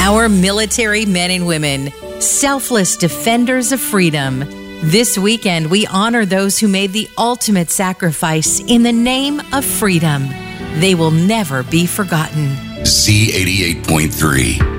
Our military men and women, selfless defenders of freedom. This weekend, we honor those who made the ultimate sacrifice in the name of freedom. They will never be forgotten. Z88.3.